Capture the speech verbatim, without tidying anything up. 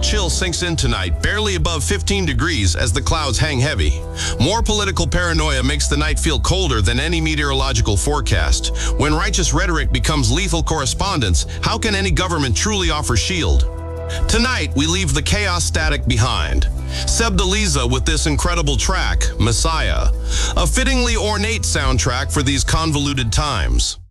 chill sinks in tonight, barely above fifteen degrees as the clouds hang heavy. More political paranoia makes the night feel colder than any meteorological forecast. When righteous rhetoric becomes lethal correspondence, how can any government truly offer shield? Tonight, we leave the chaos static behind. Seb Daliza with this incredible track, Messiah, a fittingly ornate soundtrack for these convoluted times.